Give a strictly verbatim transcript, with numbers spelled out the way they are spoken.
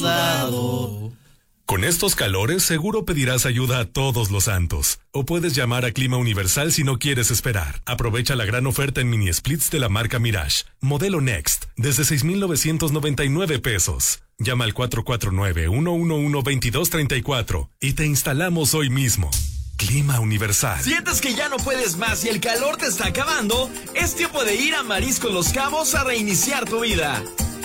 sudado. Con estos calores seguro pedirás ayuda a todos los santos. O puedes llamar a Clima Universal si no quieres esperar. Aprovecha la gran oferta en mini splits de la marca Mirage. Modelo Next, desde seis mil novecientos noventa y nueve pesos. Llama al cuatro cuatro nueve, uno uno uno, dos dos tres cuatro y te instalamos hoy mismo. Clima Universal. ¿Sientes que ya no puedes más y el calor te está acabando? Es tiempo de ir a Mariscos Los Cabos a reiniciar tu vida.